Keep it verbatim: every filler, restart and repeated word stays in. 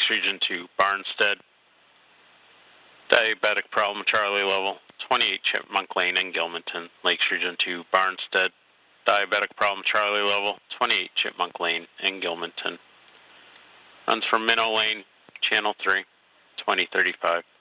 Lakes Region two, Barnstead. Diabetic problem, Charlie level, twenty-eight Chipmunk Lane in Gilmanton, Lakes Region two, Barnstead. Diabetic problem, Charlie level, twenty-eight Chipmunk Lane in Gilmanton. Runs from Minnow Lane, Channel three, twenty thirty-five.